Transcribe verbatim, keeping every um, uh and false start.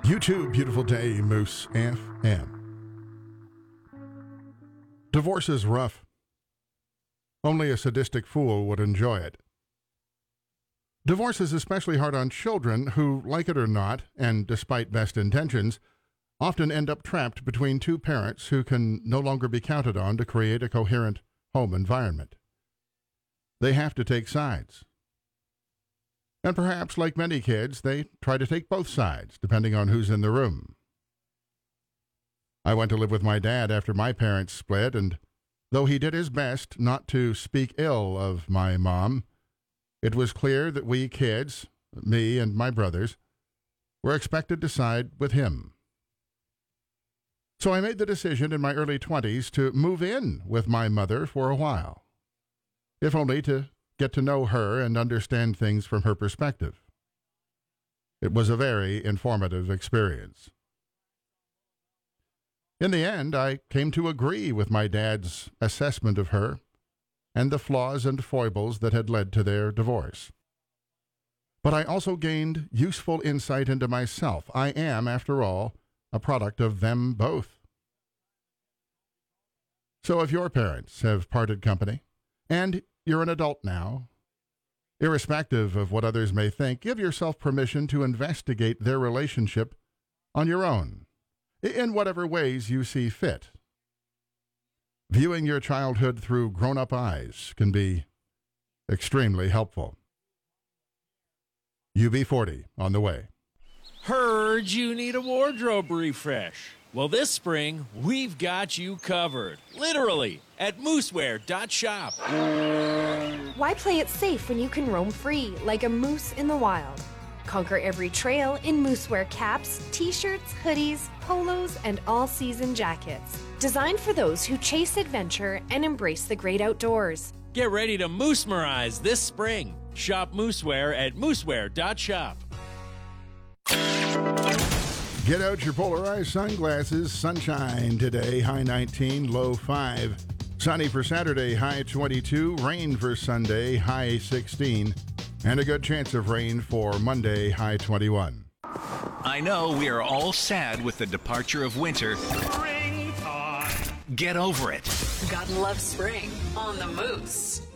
You too, beautiful day, Moose F M. Divorce is rough. Only a sadistic fool would enjoy it. Divorce is especially hard on children who, like it or not, and despite best intentions, often end up trapped between two parents who can no longer be counted on to create a coherent home environment. They have to take sides. And perhaps, like many kids, they try to take both sides, depending on who's in the room. I went to live with my dad after my parents split, and though he did his best not to speak ill of my mom, it was clear that we kids, me and my brothers, were expected to side with him. So I made the decision in my early twenties to move in with my mother for a while, if only to get to know her and understand things from her perspective. It was a very informative experience. In the end, I came to agree with my dad's assessment of her and the flaws and foibles that had led to their divorce. But I also gained useful insight into myself. I am, after all, a product of them both. So if your parents have parted company, and you're an adult now, irrespective of what others may think, give yourself permission to investigate their relationship on your own, in whatever ways you see fit. Viewing your childhood through grown-up eyes can be extremely helpful. U B forty on the way. Heard you need a wardrobe refresh. Well, this spring, we've got you covered. Literally, at mooseware dot shop. Why play it safe when you can roam free like a moose in the wild? Conquer every trail in Moosewear caps, t-shirts, hoodies, polos, and all-season jackets. Designed for those who chase adventure and embrace the great outdoors. Get ready to moose-merize this spring. Shop Mooseware at mooseware dot shop. Get out your polarized sunglasses. Sunshine today, high nineteen, low five. Sunny for Saturday, high twenty-two. Rain for Sunday, high sixteen. And a good chance of rain for Monday, high twenty-one. I know we are all sad with the departure of winter. Springtime. Get over it. God loves spring on the Moose.